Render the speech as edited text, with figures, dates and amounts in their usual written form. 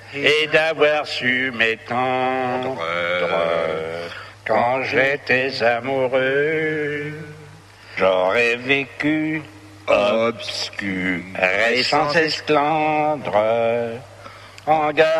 et d'avoir su m'étendre quand j'étais amoureux. J'aurais vécu obscur et sans esclandre en gardant